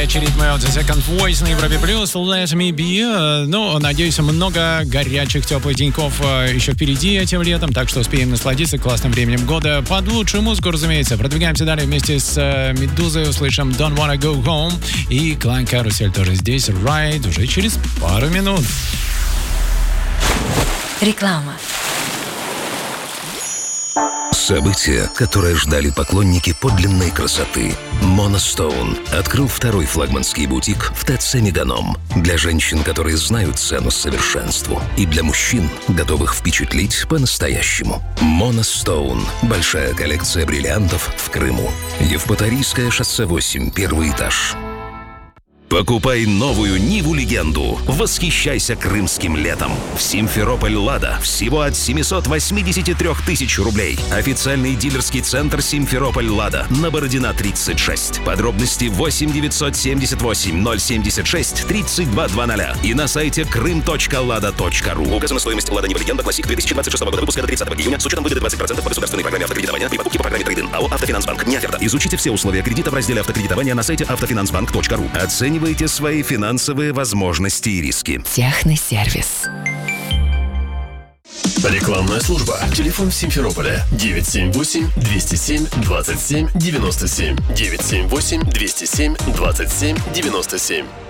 горячие ритмы от The Second Voice на Европе Плюс. Let Me Be. Ну, надеюсь, много горячих, теплых деньков еще впереди этим летом, так что успеем насладиться классным временем года под лучшую музыку, разумеется. Продвигаемся далее вместе с Медузой, услышим Don't Wanna Go Home и Клан Карусель тоже здесь. Ride уже через пару минут. Реклама. Событие, которое ждали поклонники подлинной красоты. Monostown открыл второй флагманский бутик в ТЦ «Меганом». Для женщин, которые знают цену совершенству. И для мужчин, готовых впечатлить по-настоящему. Monostown. Большая коллекция бриллиантов в Крыму. Евпаторийское шоссе 8, первый этаж. Покупай новую Ниву-легенду. Восхищайся крымским летом. В Симферополь «Лада» всего от 783 тысяч рублей. Официальный дилерский центр Симферополь «Лада» на Бородина 36. Подробности 8 978 076 3220 и на сайте krym.lada.ru. Указана стоимость «Лада Нива-легенда Классик» 2026 года выпуска до 30 июня с учетом выгоды 20% по государственной программе автокредитования при покупке по программе «Трейд-ин». АО «Автофинансбанк». Не оферта. Изучите все условия кредита в разделе автокредитования на сайте автофинансбанк.ру. Оценивайте свои финансовые возможности и риски. Техносервис. Рекламная служба. Телефон в Симферополе 978-207-27-97. 978-207-27-97.